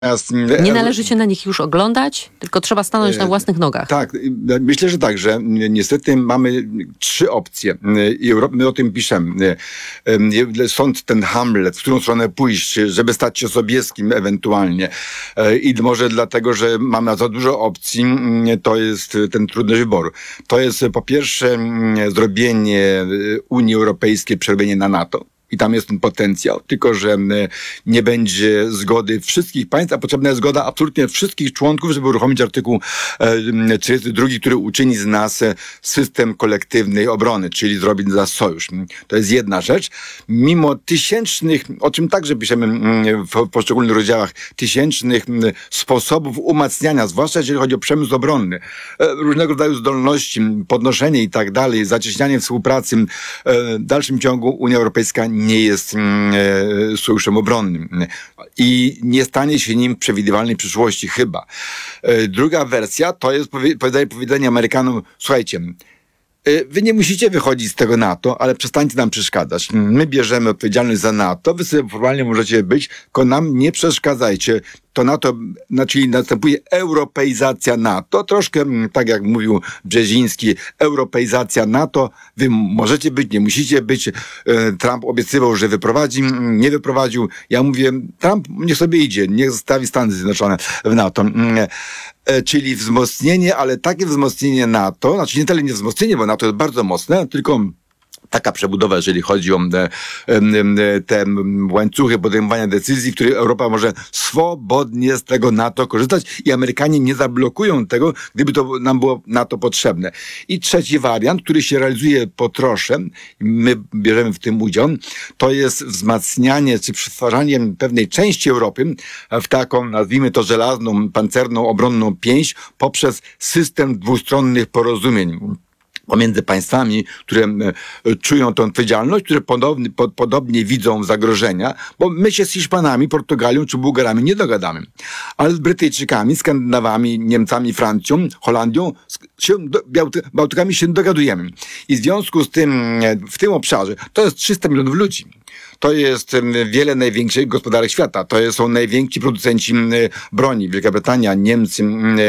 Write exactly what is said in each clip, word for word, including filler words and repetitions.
Nie należy się na nich już oglądać, tylko trzeba stanąć na własnych nogach. Tak, myślę, że tak, że niestety mamy trzy opcje i my o tym piszemy. Sąd ten Hamlet, w którą stronę pójść, żeby stać się Sobieskim ewentualnie. I może dlatego, że mamy za dużo opcji, to jest ten trudny wybór. To jest po pierwsze zrobienie Unii Europejskiej, przerobienie na NATO. I tam jest ten potencjał, tylko że nie będzie zgody wszystkich państw, a potrzebna jest zgoda absolutnie wszystkich członków, żeby uruchomić artykuł trzydziesty drugi, który uczyni z nas system kolektywnej obrony, czyli zrobić dla sojusz. To jest jedna rzecz. Mimo tysięcznych, o czym także piszemy w poszczególnych rozdziałach, tysięcznych sposobów umacniania, zwłaszcza jeżeli chodzi o przemysł obronny, różnego rodzaju zdolności, podnoszenie i tak dalej, zacieśnianie współpracy, w dalszym ciągu Unia Europejska nie jest e, sojuszem obronnym i nie stanie się nim w przewidywalnej przyszłości chyba. E, druga wersja to jest powie, powiedzenie Amerykanom: słuchajcie, e, wy nie musicie wychodzić z tego NATO, ale przestańcie nam przeszkadzać. My bierzemy odpowiedzialność za NATO, wy sobie formalnie możecie być, tylko nam nie przeszkadzajcie. To NATO, czyli następuje europeizacja NATO, troszkę tak jak mówił Brzeziński, europeizacja NATO, wy możecie być, nie musicie być. Trump obiecywał, że wyprowadzi, nie wyprowadził. Ja mówię, Trump niech sobie idzie, niech zostawi Stany Zjednoczone w NATO. Czyli wzmocnienie, ale takie wzmocnienie NATO, znaczy nie tyle nie wzmocnienie, bo NATO jest bardzo mocne, tylko taka przebudowa, jeżeli chodzi o te, te łańcuchy podejmowania decyzji, w których Europa może swobodnie z tego NATO korzystać i Amerykanie nie zablokują tego, gdyby to nam było NATO potrzebne. I trzeci wariant, który się realizuje po trosze, my bierzemy w tym udział, to jest wzmacnianie czy przetwarzanie pewnej części Europy w taką, nazwijmy to, żelazną, pancerną, obronną pięść poprzez system dwustronnych porozumień pomiędzy państwami, które czują tę odpowiedzialność, które podobnie, pod, podobnie widzą zagrożenia, bo my się z Hiszpanami, Portugalią czy Bułgarami nie dogadamy. Ale z Brytyjczykami, Skandynawami, Niemcami, Francją, Holandią, się, Bałty, Bałtykami się dogadujemy. I w związku z tym, w tym obszarze, to jest trzysta milionów ludzi. To jest wiele największych gospodarek świata. To są najwięksi producenci broni. Wielka Brytania, Niemcy,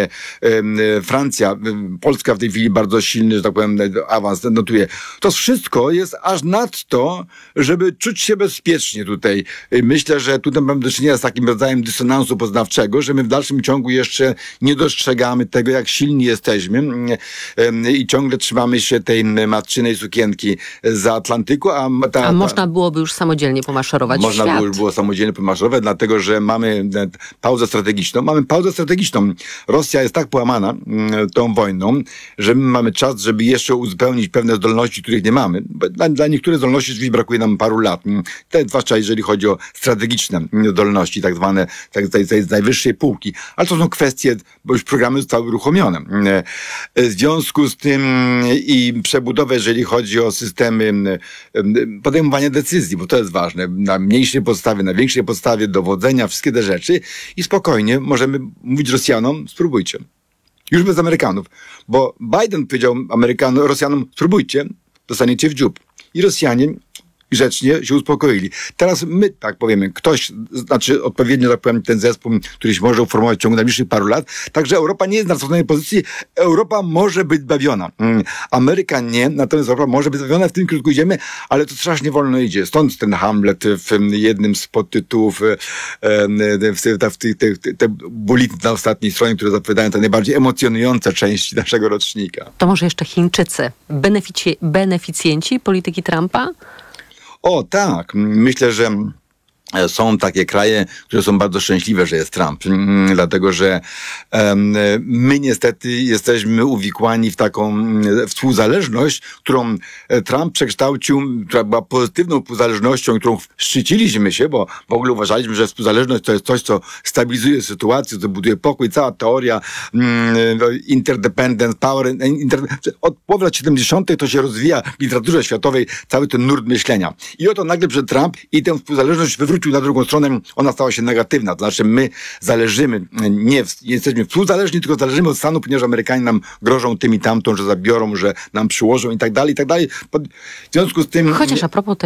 Francja, Polska w tej chwili bardzo silny, że tak powiem, awans notuje. To wszystko jest aż nadto, żeby czuć się bezpiecznie tutaj. Myślę, że tutaj mamy do czynienia z takim rodzajem dysonansu poznawczego, że my w dalszym ciągu jeszcze nie dostrzegamy tego, jak silni jesteśmy i ciągle trzymamy się tej matczynej sukienki za Atlantyku. A, ta, ta, a można byłoby już samodzielnie pomaszerować w Można świat. było już było samodzielnie pomaszerować, dlatego że mamy pauzę strategiczną. Mamy pauzę strategiczną. Rosja jest tak połamana mm, tą wojną, że my mamy czas, żeby jeszcze uzupełnić pewne zdolności, których nie mamy. Dla, dla niektórych zdolności rzeczywiście brakuje nam paru lat. Te, zwłaszcza jeżeli chodzi o strategiczne zdolności, tak zwane tak, z, z najwyższej półki. Ale to są kwestie, bo już programy zostały uruchomione. W związku z tym i przebudowę, jeżeli chodzi o systemy podejmowania decyzji, bo to jest ważne, na mniejszej podstawie, na większej podstawie dowodzenia, wszystkie te rzeczy i spokojnie możemy mówić Rosjanom, spróbujcie. Już bez Amerykanów, bo Biden powiedział Amerykanom, Rosjanom, spróbujcie, dostaniecie w dziób. I Rosjanie grzecznie się uspokoili. Teraz my, tak powiemy, ktoś, znaczy odpowiednio, tak powiem, ten zespół, który się może uformować w ciągu najbliższych paru lat. Także Europa nie jest na stosownej pozycji. Europa może być bawiona. Ameryka nie, natomiast Europa może być bawiona, w tym kierunku idziemy, ale to strasznie wolno idzie. Stąd ten Hamlet w jednym z podtytułów, te bulity na ostatniej stronie, które zapowiadają te najbardziej emocjonujące części naszego rocznika. To może jeszcze Chińczycy, benefici- beneficjenci polityki Trumpa? O tak, myślę, że są takie kraje, które są bardzo szczęśliwe, że jest Trump, dlatego że um, my niestety jesteśmy uwikłani w taką współzależność, którą Trump przekształcił, która była pozytywną współzależnością, którą szczyciliśmy się, bo w ogóle uważaliśmy, że współzależność to jest coś, co stabilizuje sytuację, co buduje pokój. Cała teoria um, interdependence, power, inter... od połowy lat siedemdziesiątych to się rozwija w literaturze światowej cały ten nurt myślenia. I oto nagle przed Trump i tę współzależność wywrócił na drugą stronę, ona stała się negatywna. To znaczy my zależymy, nie, nie jesteśmy współzależni, tylko zależymy od Stanów, ponieważ Amerykanie nam grożą tym i tamtą, że zabiorą, że nam przyłożą i tak dalej, i tak dalej. W związku z tym... Chociaż a propos tej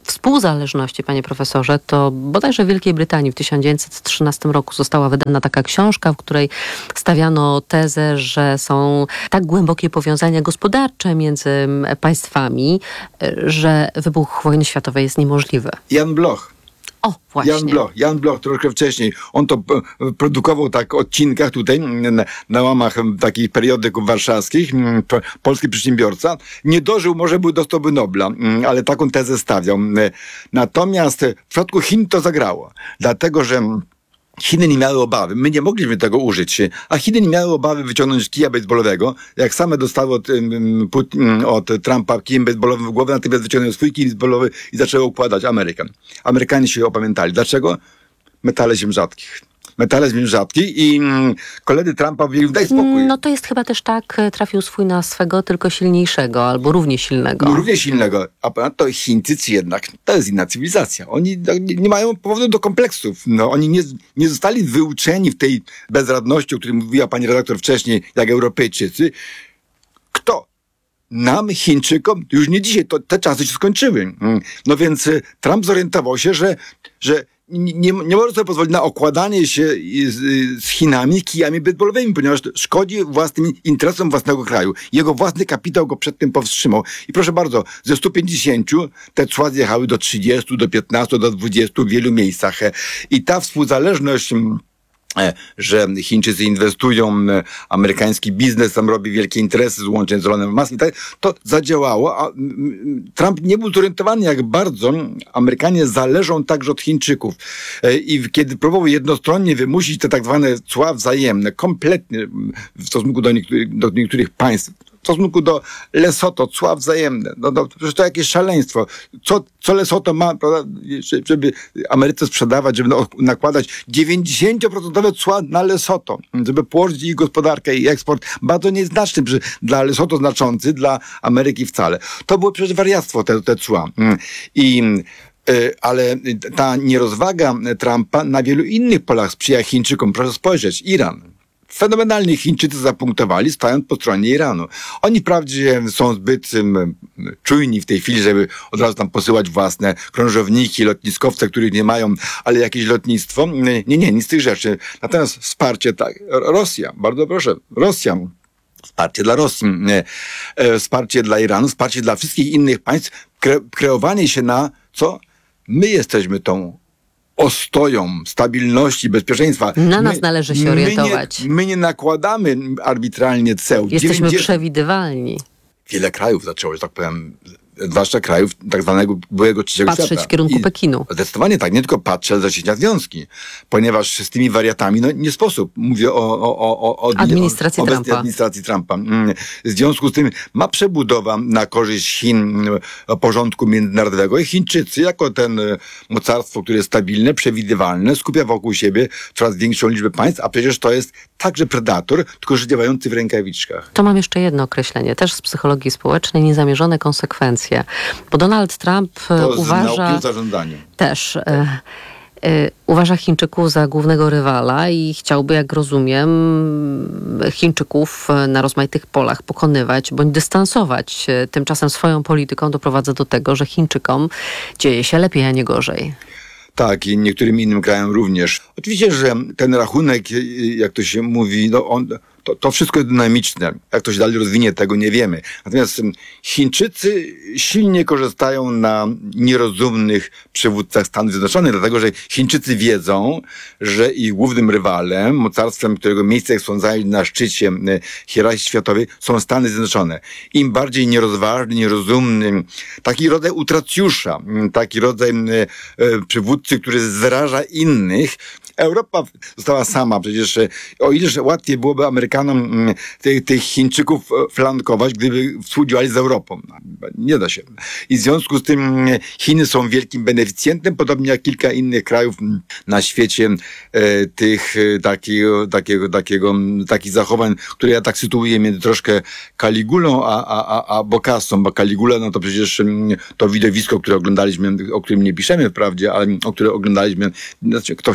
współzależności, panie profesorze, to bodajże w Wielkiej Brytanii w tysiąc dziewięćset trzynastym roku została wydana taka książka, w której stawiano tezę, że są tak głębokie powiązania gospodarcze między państwami, że wybuch wojny światowej jest niemożliwy. Jan Bloch. O, właśnie. Jan Bloch, Jan Bloch troszkę wcześniej. On to p- produkował tak w odcinkach tutaj, na, na łamach takich periodyków warszawskich, p- polski przedsiębiorca. Nie dożył, może by dostałby Nobla, ale taką tezę stawiał. Natomiast w przypadku Chin to zagrało. Dlatego, że Chiny nie miały obawy, my nie mogliśmy tego użyć, a Chiny nie miały obawy wyciągnąć kija baseballowego. Jak same dostały od, od Trumpa kijem baseballowym w głowę, natychmiast wyciągnęły swój kij baseballowy i zaczęły układać Amerykę. Amerykanie się opamiętali. Dlaczego? Metale ziem rzadkich. Metale ziem rzadkich i mm, koledzy Trumpa mówili, daj spokój. No to jest chyba też tak, trafił swój na swego, tylko silniejszego, albo równie silnego. No, równie silnego. A ponadto Chińczycy jednak, to jest inna cywilizacja. Oni nie, nie mają powodu do kompleksów. No, oni nie, nie zostali wyuczeni w tej bezradności, o której mówiła pani redaktor wcześniej, jak Europejczycy. Kto? Nam, Chińczykom, już nie dzisiaj, to, te czasy się skończyły. No więc Trump zorientował się, że, że nie, nie, nie może sobie pozwolić na okładanie się z, z Chinami kijami baseballowymi, ponieważ szkodzi własnym interesom własnego kraju. Jego własny kapitał go przed tym powstrzymał. I proszę bardzo, ze stu pięćdziesięciu te cła zjechały do trzydziestu, do piętnastu, do dwudziestu w wielu miejscach. I ta współzależność, że Chińczycy inwestują, amerykański biznes tam robi wielkie interesy złącznie z Elonem Muskiem, to zadziałało, a Trump nie był zorientowany, jak bardzo Amerykanie zależą także od Chińczyków. I kiedy próbował jednostronnie wymusić te tak zwane cła wzajemne, kompletnie w stosunku do niektórych, do niektórych państw, w stosunku do Lesotho, cła wzajemne. No, no, przecież to jakieś szaleństwo. Co, co Lesotho ma, prawda, żeby Ameryce sprzedawać, żeby nakładać dziewięćdziesięcioprocentowe cła na Lesotho, żeby położyć ich gospodarkę i eksport bardzo nieznaczny, dla Lesotho znaczący, dla Ameryki wcale. To było przecież wariactwo, te, te cła. I ale ta nierozwaga Trumpa na wielu innych polach sprzyja Chińczykom. Proszę spojrzeć, Iran. Fenomenalnie Chińczycy zapunktowali, stając po stronie Iranu. Oni wprawdzie są zbyt um, czujni w tej chwili, żeby od razu tam posyłać własne krążowniki, lotniskowce, których nie mają, ale jakieś lotnictwo. Nie, nie, nic z tych rzeczy. Natomiast wsparcie, tak, Rosja, bardzo proszę, Rosja. Wsparcie dla Rosji, e, wsparcie dla Iranu, wsparcie dla wszystkich innych państw, kre, kreowanie się na co? My jesteśmy tą ostoją stabilności, bezpieczeństwa. Na my, nas należy się orientować. My nie, my nie nakładamy arbitralnie ceł. Jesteśmy dziewięćdziesiąt przewidywalni. Wiele krajów zaczęło, że tak powiem, zwłaszcza krajów tak zwanego byłego trzeciego Patrzeć świata. w kierunku I Pekinu. Zdecydowanie tak, nie tylko patrzę, zacieśnia związki, ponieważ z tymi wariatami, no nie sposób, mówię o, o, o, o administracji o, Trumpa. administracji Trumpa. W związku z tym ma przebudowa na korzyść Chin porządku międzynarodowego i Chińczycy, jako ten mocarstwo, które jest stabilne, przewidywalne, skupia wokół siebie coraz większą liczbę państw, a przecież to jest także predator, tylko że działający w rękawiczkach. To mam jeszcze jedno określenie, też z psychologii społecznej, niezamierzone konsekwencje. Bo Donald Trump to uważa... To zarządzanie. Też... E, e, uważa Chińczyków za głównego rywala i chciałby, jak rozumiem, Chińczyków na rozmaitych polach pokonywać bądź dystansować. Tymczasem swoją polityką doprowadza do tego, że Chińczykom dzieje się lepiej, a nie gorzej. Tak, i niektórym innym krajom również. Oczywiście, że ten rachunek, jak to się mówi, no on, to, to wszystko jest dynamiczne. Jak to się dalej rozwinie, tego nie wiemy. Natomiast Chińczycy silnie korzystają na nierozumnych przywódcach Stanów Zjednoczonych, dlatego że Chińczycy wiedzą, że ich głównym rywalem, mocarstwem, którego miejsce jak są zająć na szczycie hierarchii światowej, są Stany Zjednoczone. Im bardziej nierozważny, nierozumny, taki rodzaj utracjusza, taki rodzaj e, przywódcy, który zraża innych. Europa została sama. Przecież o ileż łatwiej byłoby Amerykanom tych, tych Chińczyków flankować, gdyby współdziałali z Europą. Nie da się. I w związku z tym Chiny są wielkim beneficjentem, podobnie jak kilka innych krajów na świecie e, tych takiego, takiego, takiego, takich zachowań, które ja tak sytuuję między troszkę Caligulą a, a, a, a Bocassą, bo Caligula, no to przecież to widowisko, które oglądaliśmy, o którym nie piszemy wprawdzie, ale o które oglądaliśmy, znaczy, kto chciał to oglądać,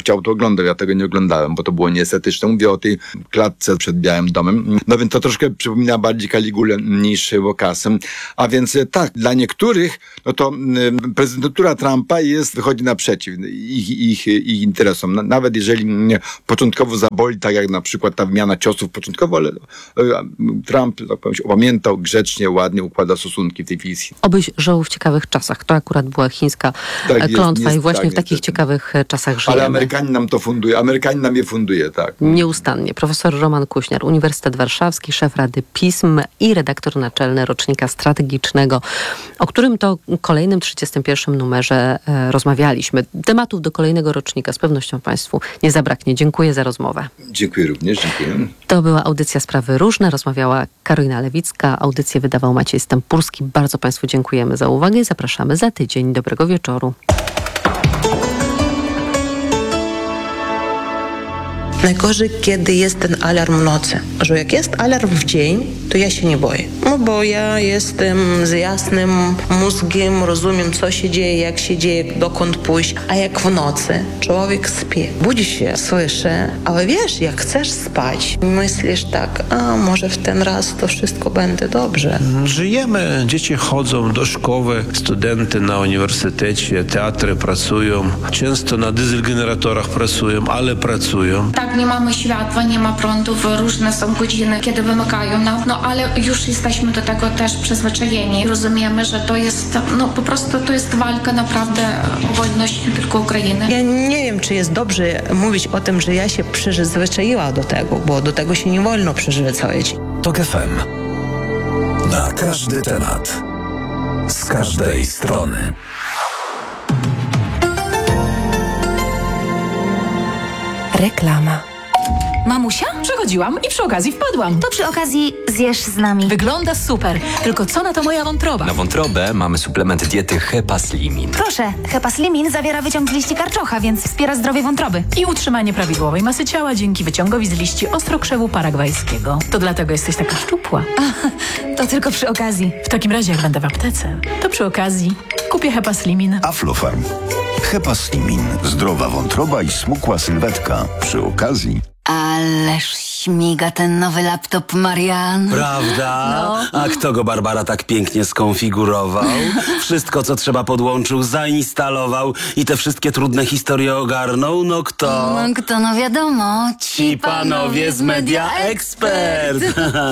oglądał, ja tego nie oglądałem, bo to było nieestetyczne. Mówię o tej klatce przed Białym Domem. No więc to troszkę przypomina bardziej Caligulę niż Bokasę. A więc tak, dla niektórych no to y, prezydentura Trumpa jest, wychodzi naprzeciw ich, ich, ich interesom. Nawet jeżeli y, początkowo zaboli, tak jak na przykład ta wymiana ciosów początkowo, ale y, Trump, tak powiem, się opamiętał, grzecznie, ładnie układa stosunki w tej chwili. Obyś żył w ciekawych czasach. To akurat była chińska tak, klątwa jest, i właśnie tak, w takich niestety. ciekawych czasach żyjemy. Ale Amerykanie nam to funduje, Amerykanie nam je funduje, tak. Nieustannie. Profesor Roman Kuśniar, Uniwersytet Warszawski, szef Rady Pism i redaktor naczelny Rocznika Strategicznego, o którym to kolejnym trzydziestym pierwszym numerze e, rozmawialiśmy. Tematów do kolejnego rocznika z pewnością Państwu nie zabraknie. Dziękuję za rozmowę. Dziękuję również, dziękuję. To była audycja Sprawy Różne. Rozmawiała Karolina Lewicka. Audycję wydawał Maciej Stępurski. Bardzo Państwu dziękujemy za uwagę i zapraszamy za tydzień. Dobrego wieczoru. Najgorzej, kiedy jest ten alarm w nocy. Że jak jest alarm w dzień, to ja się nie boję. No bo ja jestem z jasnym mózgiem, rozumiem, co się dzieje, jak się dzieje, dokąd pójść. A jak w nocy człowiek śpi, budzi się, słyszy, ale wiesz, jak chcesz spać, myślisz tak, a może w ten raz to wszystko będzie dobrze. Żyjemy, dzieci chodzą do szkoły, studenty na uniwersytecie, teatry pracują, często na dieselgeneratorach pracują, ale pracują. Tak, nie mamy światła, nie ma prądów, różne są godziny, kiedy wymykają nam, no ale już jesteśmy do tego też przyzwyczajeni. Rozumiemy, że to jest, no po prostu to jest walka naprawdę o wolność nie tylko Ukrainy. Ja nie wiem, czy jest dobrze mówić o tym, że ja się przyzwyczaiła do tego, bo do tego się nie wolno przyzwyczaić. TOK F M. Na każdy temat. Z każdej strony. Reklama. Mamusia? Przechodziłam i przy okazji wpadłam. To przy okazji zjesz z nami. Wygląda super, tylko co na to moja wątroba? Na wątrobę mamy suplement diety Hepaslimin. Proszę, Hepaslimin zawiera wyciąg z liści karczocha, więc wspiera zdrowie wątroby. I utrzymanie prawidłowej masy ciała dzięki wyciągowi z liści ostrokrzewu paragwajskiego. To dlatego jesteś taka szczupła. A, to tylko przy okazji. W takim razie, jak będę w aptece, to przy okazji kupię Hepaslimin. Aflofarm. Hepaslimin. Zdrowa wątroba i smukła sylwetka. Przy okazji... Ależ śmiga ten nowy laptop, Marian. Prawda? No. A kto go, Barbara, tak pięknie skonfigurował? Wszystko, co trzeba, podłączył, zainstalował i te wszystkie trudne historie ogarnął? No kto? No kto, no wiadomo. Ci panowie z Media Expert.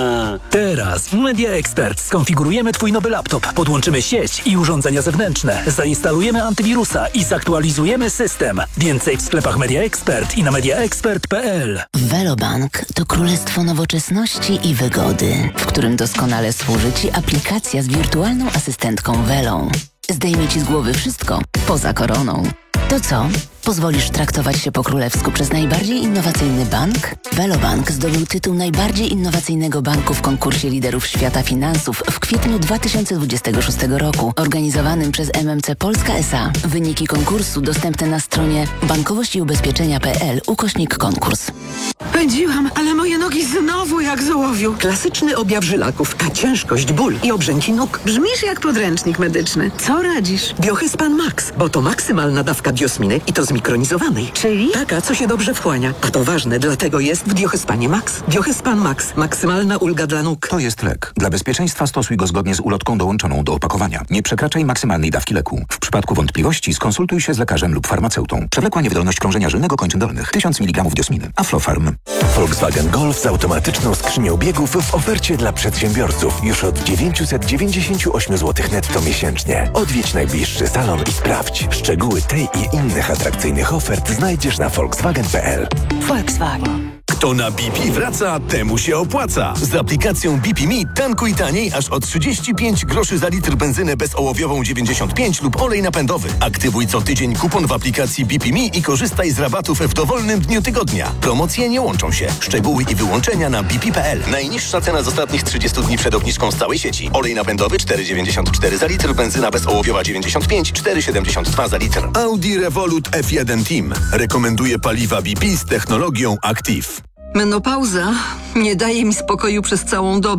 Teraz w Media Expert skonfigurujemy twój nowy laptop, podłączymy sieć i urządzenia zewnętrzne, zainstalujemy antywirusa i zaktualizujemy system. Więcej w sklepach Media Expert i na mediaexpert kropka p l. Velobank to królestwo nowoczesności i wygody, w którym doskonale służy Ci aplikacja z wirtualną asystentką Velą. Zdejmie Ci z głowy wszystko, poza koroną. To co? Pozwolisz traktować się po królewsku przez najbardziej innowacyjny bank? Velobank zdobył tytuł najbardziej innowacyjnego banku w konkursie liderów świata finansów w kwietniu dwa tysiące dwudziestego szóstego roku, organizowanym przez M M C Polska S A. Wyniki konkursu dostępne na stronie bankowość i ubezpieczenia kropka p l ukośnik konkurs. Pędziłam, ale moje nogi znowu jak z ołowiu. Klasyczny objaw żylaków, ciężkość, ból i obrzęki nóg. Brzmisz jak podręcznik medyczny. Co radzisz? Biohyspan Max, bo to maksymalna dawka diosminy i to z mikronizowanej. Czyli? Taka, co się dobrze wchłania. A to ważne, dlatego jest w Biohyspanie Max. Biohyspan Max. Maksymalna ulga dla nóg. To jest lek. Dla bezpieczeństwa stosuj go zgodnie z ulotką dołączoną do opakowania. Nie przekraczaj maksymalnej dawki leku. W przypadku wątpliwości skonsultuj się z lekarzem lub farmaceutą. Przewlekła niewydolność krążenia żylnego kończyn dolnych. tysiąc miligramów diosminy. Aflofarm. Volkswagen Golf z automatyczną skrzynią biegów w ofercie dla przedsiębiorców już od dziewięćset dziewięćdziesiąt osiem złotych netto miesięcznie. Odwiedź najbliższy salon i sprawdź. Szczegóły tej i innych atrakcyjnych ofert znajdziesz na volkswagen kropka p l. Volkswagen. Kto na B P wraca, temu się opłaca. Z aplikacją B P Me tankuj taniej aż o trzydzieści pięć groszy za litr benzynę bezołowiową dziewięćdziesiąt pięć lub olej napędowy. Aktywuj co tydzień kupon w aplikacji B P Me i korzystaj z rabatów w dowolnym dniu tygodnia. Promocje nie łączą się. Szczegóły i wyłączenia na b p kropka p l. Najniższa cena z ostatnich trzydziestu dni przed obniżką z całej sieci. Olej napędowy cztery dziewięćdziesiąt cztery za litr, benzyna bezołowiowa dziewięćdziesiąt pięć, cztery siedemdziesiąt dwa za litr. Audi Revolut F jeden Team rekomenduje paliwa B P z technologią Active. Menopauza nie daje mi spokoju przez całą dobę.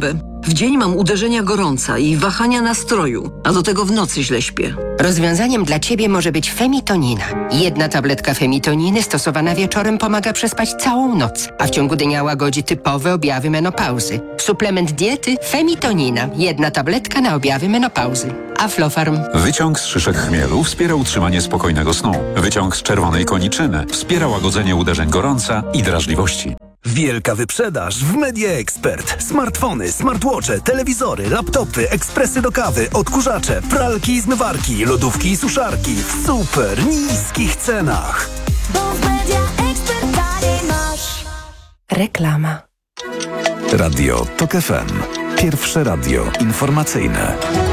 W dzień mam uderzenia gorąca i wahania nastroju, a do tego w nocy źle śpię. Rozwiązaniem dla Ciebie może być femitonina. Jedna tabletka femitoniny stosowana wieczorem pomaga przespać całą noc, a w ciągu dnia łagodzi typowe objawy menopauzy. Suplement diety femitonina. Jedna tabletka na objawy menopauzy. Aflofarm. Wyciąg z szyszek chmielu wspiera utrzymanie spokojnego snu. Wyciąg z czerwonej koniczyny wspiera łagodzenie uderzeń gorąca i drażliwości. Wielka wyprzedaż w Media Expert. Smartfony, smartwatche, telewizory, laptopy, ekspresy do kawy, odkurzacze, pralki i zmywarki, lodówki i suszarki w super niskich cenach. Bo w Media Expert taniej masz. Reklama. Radio Tok F M. Pierwsze radio informacyjne.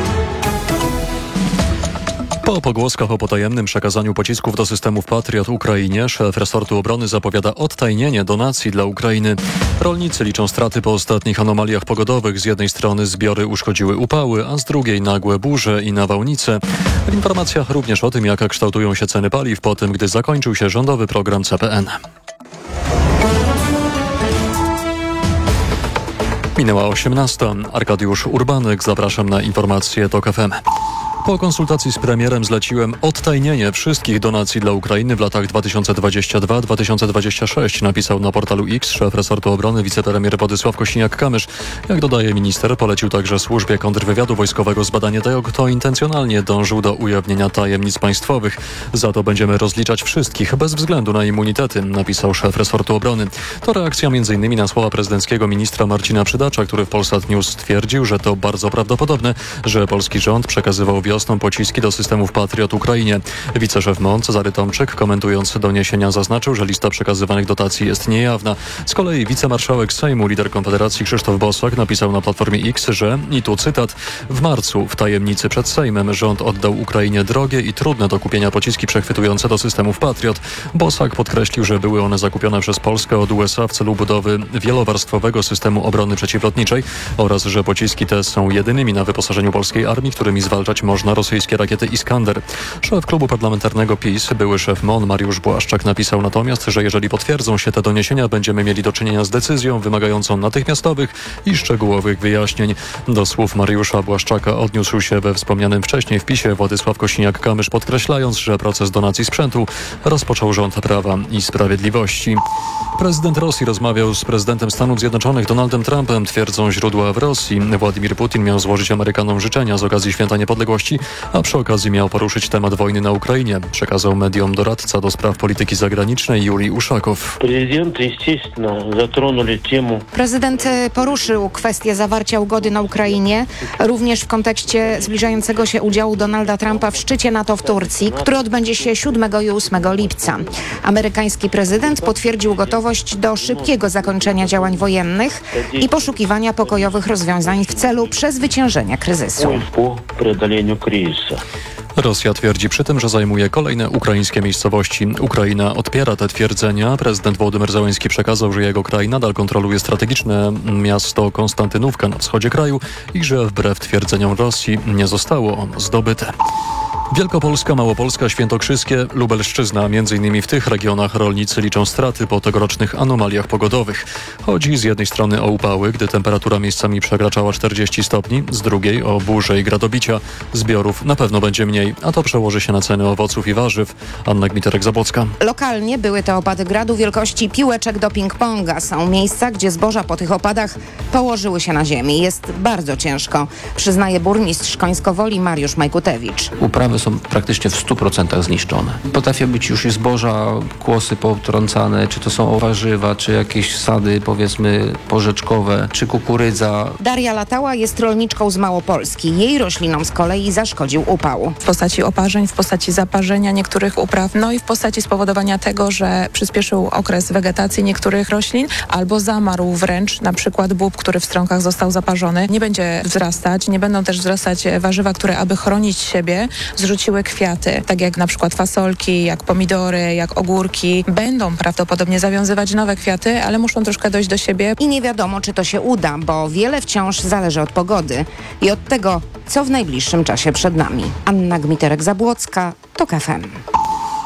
Po pogłoskach o potajemnym przekazaniu pocisków do systemów Patriot Ukrainie, szef resortu obrony zapowiada odtajnienie donacji dla Ukrainy. Rolnicy liczą straty po ostatnich anomaliach pogodowych. Z jednej strony zbiory uszkodziły upały, a z drugiej nagłe burze i nawałnice. W informacjach również o tym, jak kształtują się ceny paliw po tym, gdy zakończył się rządowy program C P N. Minęła osiemnasta. Arkadiusz Urbanek, zapraszam na informacje Tok F M. Po konsultacji z premierem zleciłem odtajnienie wszystkich donacji dla Ukrainy w latach dwa tysiące dwudziestym drugim do dwa tysiące dwudziestego szóstego, napisał na portalu X szef resortu obrony wicepremier Władysław Kosiniak-Kamysz. Jak dodaje minister, polecił także służbie kontrwywiadu wojskowego zbadanie tego, kto intencjonalnie dążył do ujawnienia tajemnic państwowych. Za to będziemy rozliczać wszystkich, bez względu na immunitety, napisał szef resortu obrony. To reakcja m.in. na słowa prezydenckiego ministra Marcina Przydacza, który w Polsat News stwierdził, że to bardzo prawdopodobne, że polski rząd przekazywał wiosną pociski do systemów Patriot Ukrainie. Wiceszef M O N Cezary Tomczyk, komentując doniesienia, zaznaczył, że lista przekazywanych dotacji jest niejawna. Z kolei wicemarszałek Sejmu, lider Konfederacji Krzysztof Bosak napisał na Platformie X, że, i tu cytat, w marcu w tajemnicy przed Sejmem rząd oddał Ukrainie drogie i trudne do kupienia pociski przechwytujące do systemów Patriot. Bosak podkreślił, że były one zakupione przez Polskę od U S A w celu budowy wielowarstwowego systemu obrony przeciwlotniczej oraz że pociski te są jedynymi na wyposażeniu polskiej armii, którymi zwalczać można rosyjskie rakiety Iskander. Szef klubu parlamentarnego PiS, były szef M O N Mariusz Błaszczak napisał natomiast, że jeżeli potwierdzą się te doniesienia, będziemy mieli do czynienia z decyzją wymagającą natychmiastowych i szczegółowych wyjaśnień. Do słów Mariusza Błaszczaka odniósł się we wspomnianym wcześniej wpisie Władysław Kosiniak-Kamysz, podkreślając, że proces donacji sprzętu rozpoczął rząd Prawa i Sprawiedliwości. Prezydent Rosji rozmawiał z prezydentem Stanów Zjednoczonych Donaldem Trumpem, twierdzą źródła w Rosji. Władimir Putin miał złożyć Amerykanom życzenia z okazji Święta Niepodległości, a przy okazji miał poruszyć temat wojny na Ukrainie, przekazał mediom doradca do spraw polityki zagranicznej Jurij Uszakow. Prezydent poruszył kwestię zawarcia ugody na Ukrainie, również w kontekście zbliżającego się udziału Donalda Trumpa w szczycie NATO w Turcji, który odbędzie się siódmego i ósmego lipca. Amerykański prezydent potwierdził gotowość do szybkiego zakończenia działań wojennych i poszukiwania pokojowych rozwiązań w celu przezwyciężenia kryzysu. Rosja twierdzi przy tym, że zajmuje kolejne ukraińskie miejscowości. Ukraina odpiera te twierdzenia. Prezydent Wołodymyr Zełenski przekazał, że jego kraj nadal kontroluje strategiczne miasto Konstantynówka na wschodzie kraju i że wbrew twierdzeniom Rosji nie zostało ono zdobyte. Wielkopolska, Małopolska, Świętokrzyskie, Lubelszczyzna. Między innymi w tych regionach rolnicy liczą straty po tegorocznych anomaliach pogodowych. Chodzi z jednej strony o upały, gdy temperatura miejscami przekraczała czterdzieści stopni, z drugiej o burze i gradobicia. Zbiorów na pewno będzie mniej, a to przełoży się na ceny owoców i warzyw. Anna Gmiterek-Zabłocka. Lokalnie były to opady gradu wielkości piłeczek do ping-ponga. Są miejsca, gdzie zboża po tych opadach położyły się na ziemi. Jest bardzo ciężko, przyznaje burmistrz Końskowoli Mariusz Majkutewicz. Uprawy są praktycznie w stu procentach zniszczone. Potrafią być już i zboża, kłosy potrącane, czy to są warzywa, czy jakieś sady, powiedzmy, porzeczkowe, czy kukurydza. Daria Latała jest rolniczką z Małopolski. Jej roślinom z kolei zaszkodził upał. W postaci oparzeń, w postaci zaparzenia niektórych upraw, no i w postaci spowodowania tego, że przyspieszył okres wegetacji niektórych roślin, albo zamarł wręcz, na przykład bób, który w strąkach został zaparzony. Nie będzie wzrastać, nie będą też wzrastać warzywa, które aby chronić siebie, zrzuciły kwiaty, tak jak na przykład fasolki, jak pomidory, jak ogórki. Będą prawdopodobnie zawiązywać nowe kwiaty, ale muszą troszkę dojść do siebie. I nie wiadomo, czy to się uda, bo wiele wciąż zależy od pogody i od tego, co w najbliższym czasie przed nami. Anna Gmiterek-Zabłocka, Tok F M.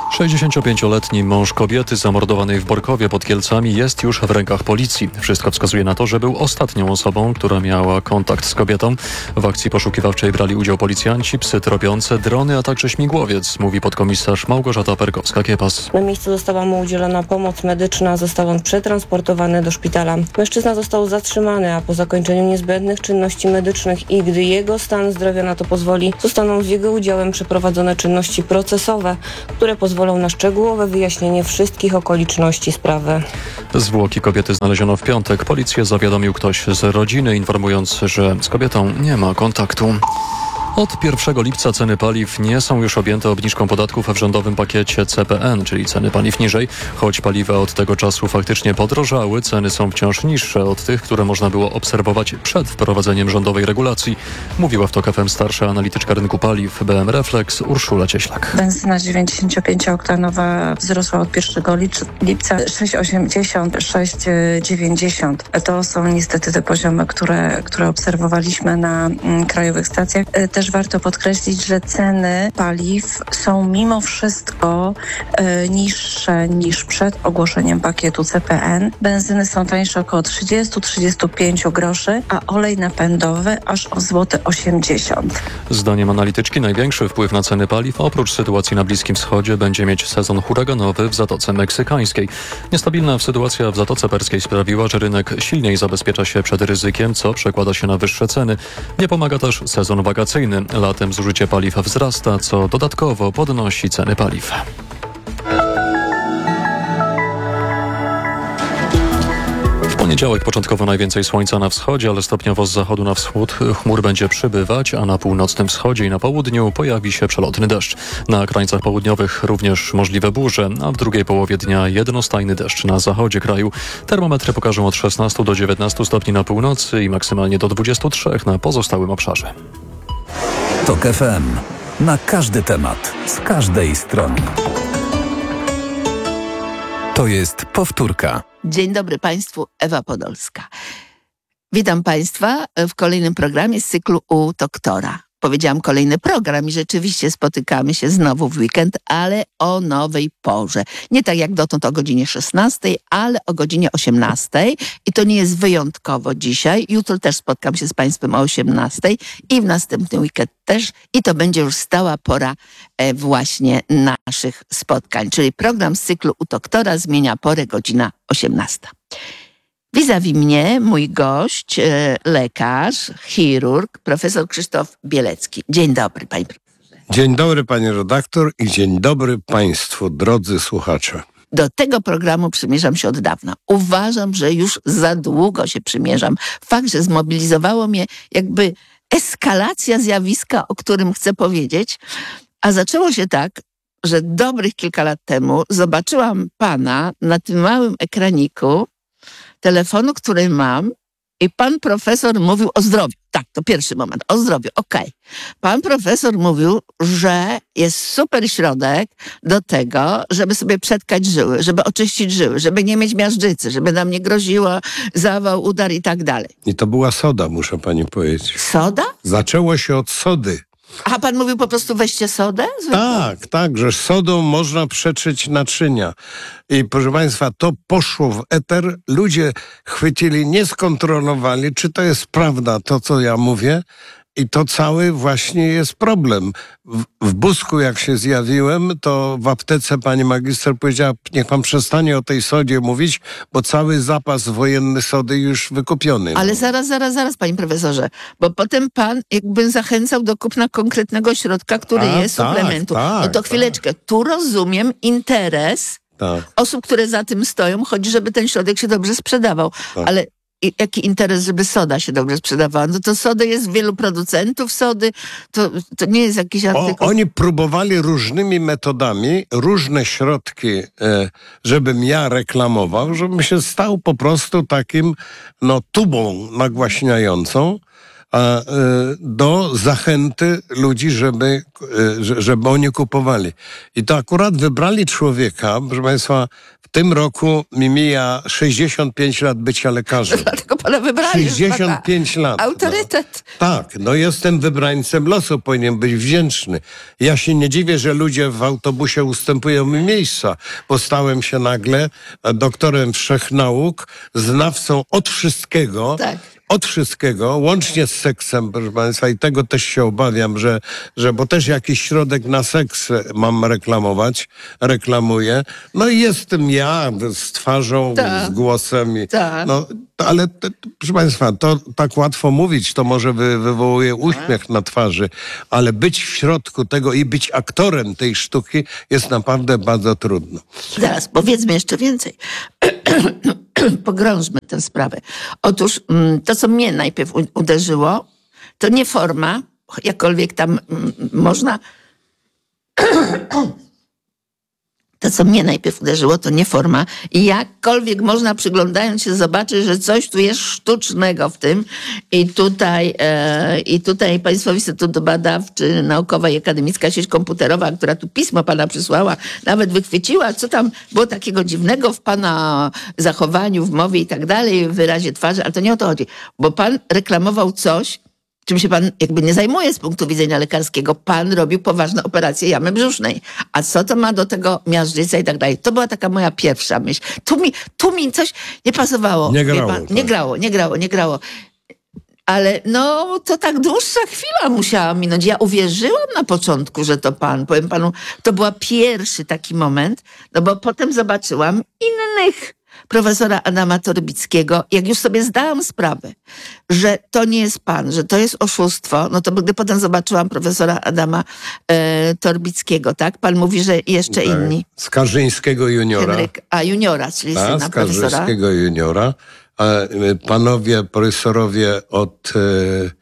sześćdziesięciopięcioletni mąż kobiety zamordowanej w Borkowie pod Kielcami jest już w rękach policji. Wszystko wskazuje na to, że był ostatnią osobą, która miała kontakt z kobietą. W akcji poszukiwawczej brali udział policjanci, psy tropiące, drony, a także śmigłowiec, mówi podkomisarz Małgorzata Perkowska-Kiepas. Na miejscu została mu udzielona pomoc medyczna, został on przetransportowany do szpitala. Mężczyzna został zatrzymany, a po zakończeniu niezbędnych czynności medycznych i gdy jego stan zdrowia na to pozwoli, zostaną z jego udziałem przeprowadzone czynności procesowe, które pozwolą na szczegółowe wyjaśnienie wszystkich okoliczności sprawy. Zwłoki kobiety znaleziono w piątek. Policję zawiadomił ktoś z rodziny, informując, że z kobietą nie ma kontaktu. Od pierwszego lipca ceny paliw nie są już objęte obniżką podatków w rządowym pakiecie C P N, czyli ceny paliw niżej. Choć paliwa od tego czasu faktycznie podrożały, ceny są wciąż niższe od tych, które można było obserwować przed wprowadzeniem rządowej regulacji. Mówiła w TOK F M starsza analityczka rynku paliw B M Reflex Urszula Cieślak. Benzyna dziewięćdziesięciopięcioktanowa wzrosła od pierwszego lipca sześć osiemdziesiąt, sześć dziewięćdziesiąt. To są niestety te poziomy, które, które obserwowaliśmy na mm, krajowych stacjach. Też warto podkreślić, że ceny paliw są mimo wszystko e, niższe niż przed ogłoszeniem pakietu C P N. Benzyny są tańsze około trzydzieści do trzydziestu pięciu groszy, a olej napędowy aż o złoty osiemdziesiąt. Zdaniem analityczki największy wpływ na ceny paliw oprócz sytuacji na Bliskim Wschodzie będzie mieć sezon huraganowy w Zatoce Meksykańskiej. Niestabilna sytuacja w Zatoce Perskiej sprawiła, że rynek silniej zabezpiecza się przed ryzykiem, co przekłada się na wyższe ceny. Nie pomaga też sezon wakacyjny. Latem zużycie paliw wzrasta, co dodatkowo podnosi ceny paliw. W poniedziałek początkowo najwięcej słońca na wschodzie, ale stopniowo z zachodu na wschód chmur będzie przybywać, a na północnym wschodzie i na południu pojawi się przelotny deszcz. Na krańcach południowych również możliwe burze, a w drugiej połowie dnia jednostajny deszcz na zachodzie kraju. Termometry pokażą od szesnastu do dziewiętnastu stopni na północy i maksymalnie do dwudziestu trzech na pozostałym obszarze. TOK F M. Na każdy temat, z każdej strony. To jest powtórka. Dzień dobry Państwu, Ewa Podolska. Witam Państwa w kolejnym programie z cyklu U Doktora. Powiedziałam kolejny program i rzeczywiście spotykamy się znowu w weekend, ale o nowej porze. Nie tak jak dotąd o godzinie szesnastej, ale o godzinie osiemnastej. I to nie jest wyjątkowo dzisiaj. Jutro też spotkam się z Państwem o osiemnastej i w następny weekend też. I to będzie już stała pora e, właśnie naszych spotkań. Czyli program z cyklu U Doktora zmienia porę, godzina osiemnasta. Vis-a-vis mnie mój gość, e, lekarz, chirurg, profesor Krzysztof Bielecki. Dzień dobry, panie profesorze. Dzień dobry, pani redaktor i dzień dobry państwu, drodzy słuchacze. Do tego programu przymierzam się od dawna. Uważam, że już za długo się przymierzam. Fakt, że zmobilizowało mnie jakby eskalacja zjawiska, o którym chcę powiedzieć, a zaczęło się tak, że dobrych kilka lat temu zobaczyłam pana na tym małym ekraniku telefonu, który mam i pan profesor mówił o zdrowiu. Tak, to pierwszy moment, o zdrowiu, okej. Okay. Pan profesor mówił, że jest super środek do tego, żeby sobie przetkać żyły, żeby oczyścić żyły, żeby nie mieć miażdżycy, żeby nam nie groziło zawał, udar i tak dalej. I to była soda, muszę pani powiedzieć. Soda? Zaczęło się od sody. A pan mówił po prostu weźcie sodę? Zwykle? Tak, tak, że sodą można przetrzeć naczynia. I proszę państwa, to poszło w eter. Ludzie chwycili, nie skontrolowali, czy to jest prawda, to co ja mówię. I to cały właśnie jest problem. W, w Busku jak się zjawiłem, to w aptece pani magister powiedziała, niech pan przestanie o tej sodzie mówić, bo cały zapas wojenny sody już wykupiony. Ale zaraz, zaraz, zaraz, panie profesorze, bo potem pan jakby zachęcał do kupna konkretnego środka, który A, jest tak, suplementu. tak, no to chwileczkę, tak. Tu rozumiem interes tak. osób, które za tym stoją. Chodzi, żeby ten środek się dobrze sprzedawał. Tak. Ale i jaki interes, żeby soda się dobrze sprzedawała? No to sody jest wielu producentów sody, to, to nie jest jakiś artykuł. O, oni próbowali różnymi metodami, różne środki, e, żebym ja reklamował, żebym się stał po prostu takim, no, tubą nagłaśniającą, a, y, do zachęty ludzi, żeby, y, żeby oni kupowali. I to akurat wybrali człowieka, proszę Państwa, w tym roku mi mija sześćdziesiąt pięć lat bycia lekarzem. Dlatego pana wybrali. sześćdziesiąt pięć lat. Autorytet. No. Tak, no jestem wybrańcem losu, powinien być wdzięczny. Ja się nie dziwię, że ludzie w autobusie ustępują mi miejsca, bo stałem się nagle doktorem wszechnauk, znawcą od wszystkiego. Tak. Od wszystkiego, łącznie z seksem, proszę Państwa, i tego też się obawiam, że, że bo też jakiś środek na seks mam reklamować, reklamuję. No i jestem ja z twarzą, Ta. z głosem. I, Ta. no, ale te, proszę Państwa, to tak łatwo mówić, to może wy, wywołuje uśmiech na twarzy, ale być w środku tego i być aktorem tej sztuki jest naprawdę bardzo trudno. Zaraz, powiedzmy jeszcze więcej. Pogrążmy tę sprawę. Otóż to, co mnie najpierw uderzyło, to nie forma, jakkolwiek tam można... To, co mnie najpierw uderzyło, to nie forma. I jakkolwiek można, przyglądając się, zobaczyć, że coś tu jest sztucznego w tym. I tutaj, e, i tutaj Państwowy Instytut Badawczy, Naukowa i Akademicka Sieć Komputerowa, która tu pismo pana przysłała, nawet wychwyciła, co tam było takiego dziwnego w pana zachowaniu, w mowie i tak dalej, w wyrazie twarzy, ale to nie o to chodzi. Bo pan reklamował coś, czym się pan jakby nie zajmuje z punktu widzenia lekarskiego. Pan robił poważne operacje jamy brzusznej. A co to ma do tego miażdżyca i tak dalej? To była taka moja pierwsza myśl. Tu mi, tu mi coś nie pasowało. Nie grało, pan? tak. Nie grało, nie grało, nie grało. Ale no, to tak dłuższa chwila musiała minąć. Ja uwierzyłam na początku, że to pan. Powiem panu, to był pierwszy taki moment, no bo potem zobaczyłam innych. Profesora Adama Torbickiego, jak już sobie zdałam sprawę, że to nie jest pan, że to jest oszustwo, no to gdy potem zobaczyłam profesora Adama e, Torbickiego, tak? Pan mówi, że jeszcze tak. inni. Skarżyńskiego juniora. Henryk, a juniora, czyli Ta, syna profesora. Skarżyńskiego juniora. A panowie profesorowie od e,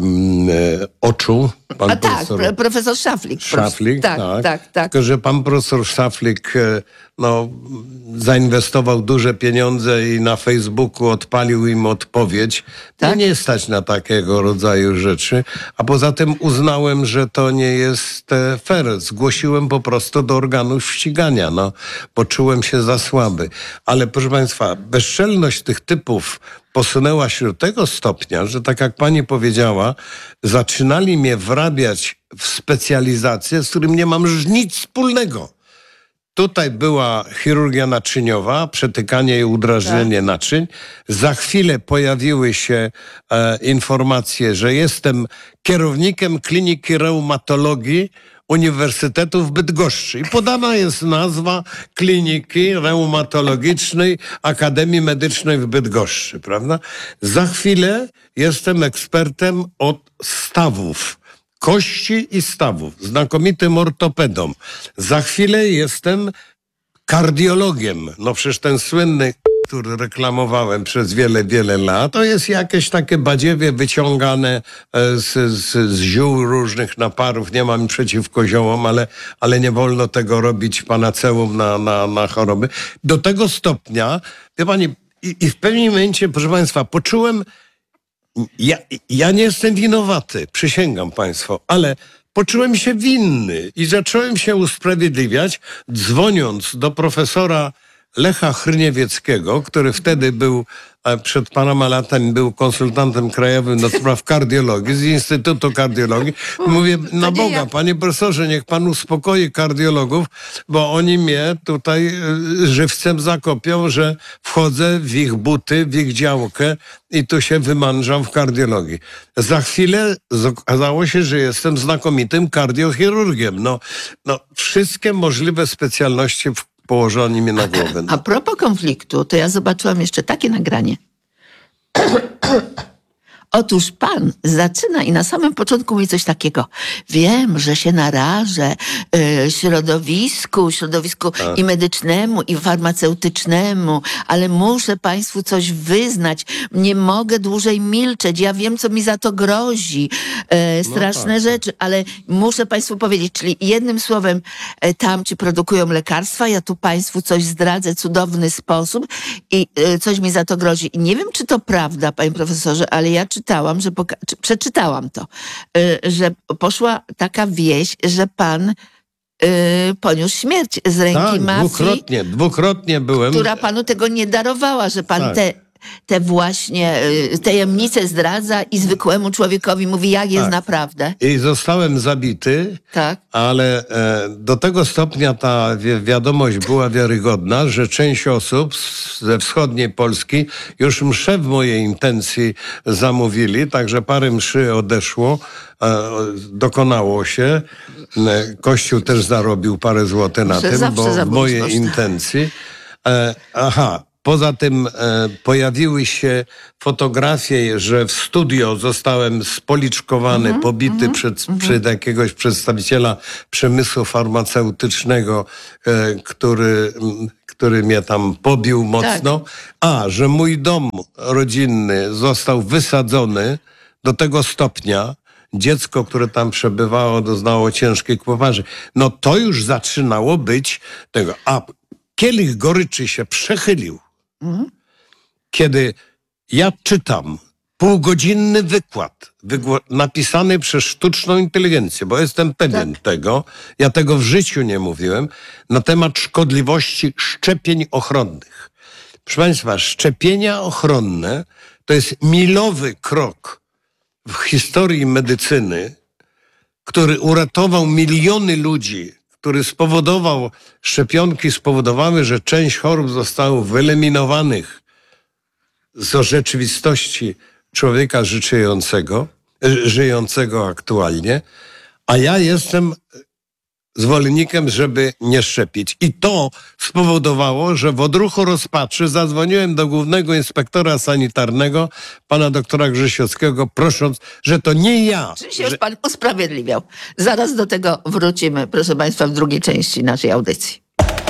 e, oczu. Pan a tak, profesor, profesor Szaflik. Szaflik, tak, tak. tak, tak. Tylko, że pan profesor Szaflik e, no, zainwestował duże pieniądze i na Facebooku odpalił im odpowiedź. Tak? Nie stać na takiego rodzaju rzeczy. A poza tym uznałem, że to nie jest e, fair. Zgłosiłem po prostu do organów ścigania. No, poczułem się za słaby. Ale proszę Państwa, bezczelność tych typów posunęła się do tego stopnia, że tak jak pani powiedziała, zaczynali mnie wrabiać w specjalizację, z którym nie mam nic wspólnego. Tutaj była chirurgia naczyniowa, przetykanie i udrażnienie tak. naczyń. Za chwilę pojawiły się e, informacje, że jestem kierownikiem kliniki reumatologii Uniwersytetu w Bydgoszczy. I podana jest nazwa Kliniki Reumatologicznej Akademii Medycznej w Bydgoszczy, prawda? Za chwilę jestem ekspertem od stawów. Kości i stawów, znakomitym ortopedą. Za chwilę jestem kardiologiem. No przecież ten słynny, który reklamowałem przez wiele, wiele lat, to jest jakieś takie badziewie wyciągane z, z, z ziół różnych naparów. Nie mam przeciwko ziołom, ale, ale nie wolno tego robić panaceum na, na, na choroby. Do tego stopnia, wie pani, i, i w pewnym momencie, proszę Państwa, poczułem, Ja, ja nie jestem winowaty, przysięgam Państwu, ale poczułem się winny i zacząłem się usprawiedliwiać, dzwoniąc do profesora Lecha Hryniewieckiego, który wtedy był, przed paroma latami był konsultantem krajowym do spraw kardiologii z Instytutu Kardiologii. Mówię, na Boga, panie profesorze, niech pan uspokoi kardiologów, bo oni mnie tutaj żywcem zakopią, że wchodzę w ich buty, w ich działkę i tu się wymądrzam w kardiologii. Za chwilę okazało się, że jestem znakomitym kardiochirurgiem. No, no wszystkie możliwe specjalności w położoni mnie na głowę. A propos konfliktu, to ja zobaczyłam jeszcze takie nagranie. Otóż pan zaczyna i na samym początku mówi coś takiego. Wiem, że się narażę y, środowisku, środowisku tak. i medycznemu, i farmaceutycznemu, ale muszę państwu coś wyznać. Nie mogę dłużej milczeć. Ja wiem, co mi za to grozi. Y, straszne no tak. rzeczy, ale muszę państwu powiedzieć, czyli jednym słowem, y, tam ci produkują lekarstwa, ja tu państwu coś zdradzę w cudowny sposób i y, coś mi za to grozi. I nie wiem, czy to prawda, panie profesorze, ale ja czy czytałam, że poka- czy, przeczytałam to, y, że poszła taka wieść, że pan y, poniósł śmierć z ręki Tak, mafii, dwukrotnie, dwukrotnie byłem. która panu tego nie darowała, że pan Tak. te, te właśnie y, tajemnice zdradza i zwykłemu człowiekowi mówi, jak jest Tak. naprawdę. I zostałem zabity, Tak. ale e, do tego stopnia ta wi- wiadomość była wiarygodna, że część osób z, ze wschodniej Polski już mszę w mojej intencji zamówili, także parę mszy odeszło, e, dokonało się. E, Kościół też zarobił parę złotych na Mszę tym, zawsze bo w zamówić mojej można. intencji. E, aha. Poza tym e, pojawiły się fotografie, że w studio zostałem spoliczkowany, Mhm, pobity mhm, przed, mhm. przed jakiegoś przedstawiciela przemysłu farmaceutycznego, e, który, m, który mnie tam pobił mocno. Tak. A, że mój dom rodzinny został wysadzony do tego stopnia, dziecko, które tam przebywało, doznało ciężkiej poważnie. No to już zaczynało być tego. A kielich goryczy się przechylił, kiedy ja czytam półgodzinny wykład wygło- napisany przez sztuczną inteligencję, bo jestem pewien tego, ja tego w życiu nie mówiłem, na temat szkodliwości szczepień ochronnych. Proszę Państwa, szczepienia ochronne to jest milowy krok w historii medycyny, który uratował miliony ludzi, który spowodował, szczepionki spowodowały, że część chorób zostało wyeliminowanych z rzeczywistości człowieka żyjącego, żyjącego aktualnie, a ja jestem zwolennikiem, żeby nie szczepić. I to spowodowało, że w odruchu rozpaczy zadzwoniłem do głównego inspektora sanitarnego, pana doktora Grzesiowskiego, prosząc, że to nie ja. Czy się już pan usprawiedliwiał? Zaraz do tego wrócimy, proszę państwa, w drugiej części naszej audycji.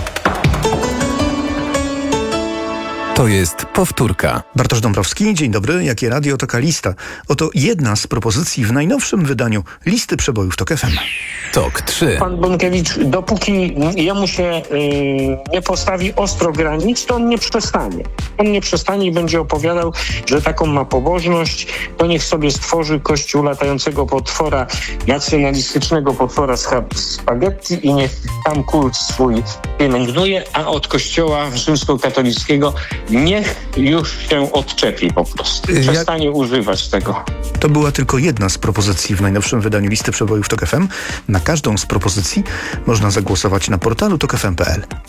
To jest powtórka. Bartosz Dąbrowski, dzień dobry. Jakie radio, taka lista. Oto jedna z propozycji w najnowszym wydaniu listy przebojów TOK F M. Tok trzy. Pan Bąkiewicz, dopóki jemu się y, nie postawi ostro granic, to on nie przestanie. On nie przestanie i będzie opowiadał, że taką ma pobożność, to niech sobie stworzy kościół latającego potwora, nacjonalistycznego potwora z ha- spaghetti i niech tam kult swój pielęgnuje, a od kościoła rzymskokatolickiego niech już się odczepi po prostu. Ja- Przestanie używać tego. To była tylko jedna z propozycji w najnowszym wydaniu listy przebojów TOK F M. Na każdą z propozycji można zagłosować na portalu tok f m kropka p l.